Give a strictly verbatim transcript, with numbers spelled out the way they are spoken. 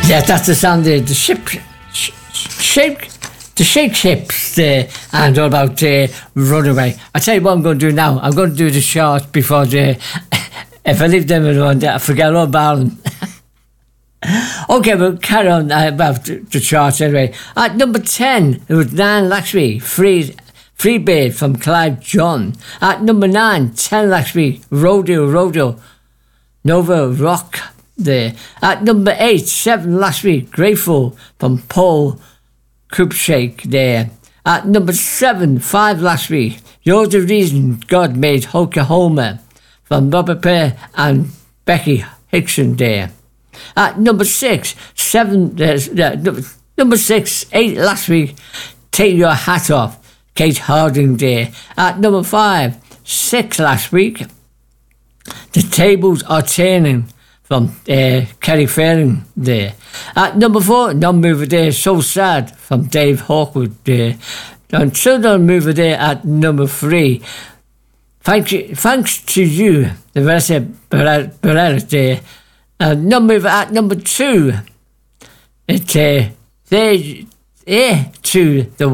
Yeah, that's the sound of the ship, sh- shake, the shake ships there, and all about uh, Runaway. I tell you what I'm going to do now. I'm going to do the short before the. If I leave them around, I forget all about them. Okay, we'll carry on uh, about the, the charts anyway. At number ten, it was Nine Lakshmi, Free, Free Bird from Clive John. At number nine, ten Lakshmi, Rodeo, Rodeo, Nova Rock there. At number eight, seven Lakshmi, Grateful from Paul Cruikshank there. At number seven, five Lakshmi, You're the Reason God Made Oklahoma from Robert Pear and Becky Hickson there. At number six, seven, uh, uh, number six, eight last week, Take Your Hat Off, Kate Harding there. At number five, six last week, The Tables Are Turning from uh, Kerry Faring there. At number four, Non-Mover There, So Sad from Dave Hawkwood there. And so Non-Mover There at number three. Thank you, thanks to you, the rest of Barrera there. And number at number two, it's uh, there, there to the